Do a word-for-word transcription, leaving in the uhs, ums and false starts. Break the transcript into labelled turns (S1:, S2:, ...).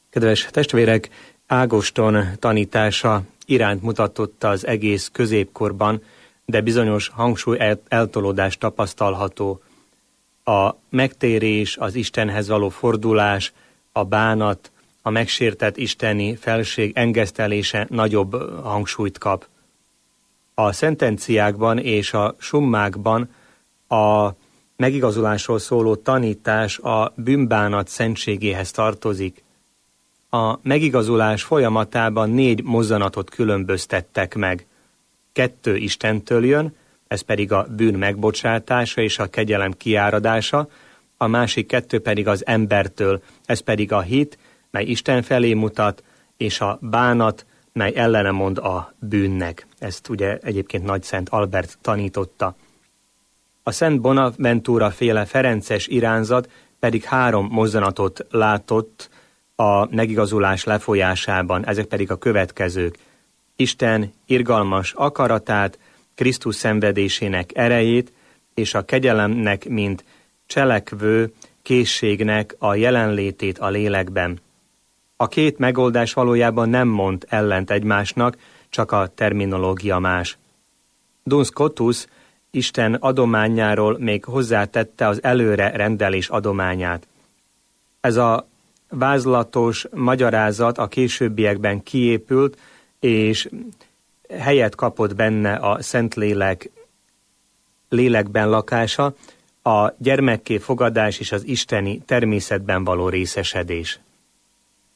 S1: Kedves testvérek, Ágoston tanítása iránt mutatott az egész középkorban, de bizonyos hangsúly eltolódás tapasztalható. A megtérés, az Istenhez való fordulás, a bánat, a megsértett isteni felség engesztelése nagyobb hangsúlyt kap. A szentenciákban és a summákban a megigazulásról szóló tanítás a bűnbánat szentségéhez tartozik. A megigazulás folyamatában négy mozzanatot különböztettek meg. Kettő Istentől jön, ez pedig a bűn megbocsátása és a kegyelem kiáradása, a másik kettő pedig az embertől, ez pedig a hit, mely Isten felé mutat, és a bánat, mely ellene mond a bűnnek. Ezt ugye egyébként Nagyszent Albert tanította. A Szent Bonaventura féle ferences irányzat pedig három mozzanatot látott a megigazulás lefolyásában, ezek pedig a következők. Isten irgalmas akaratát, Krisztus szenvedésének erejét, és a kegyelemnek, mint cselekvő készségnek a jelenlétét a lélekben. A két megoldás valójában nem mond ellent egymásnak, csak a terminológia más. Duns Scotus Isten adományáról még hozzátette az előre rendelés adományát. Ez a vázlatos magyarázat a későbbiekben kiépült, és helyet kapott benne a Szentlélek lélekben lakása, a gyermekké fogadás és az isteni természetben való részesedés.